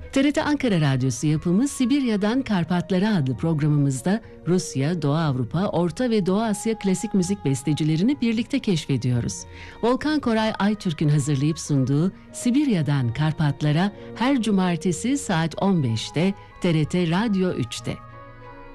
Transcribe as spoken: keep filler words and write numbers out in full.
T R T Ankara Radyosu yapımı Sibirya'dan Karpatlara adlı programımızda Rusya, Doğu Avrupa, Orta ve Doğu Asya klasik müzik bestecilerini birlikte keşfediyoruz. Volkan Koray Aytürk'ün hazırlayıp sunduğu Sibirya'dan Karpatlara her cumartesi saat on beşte T R T Radyo üçte.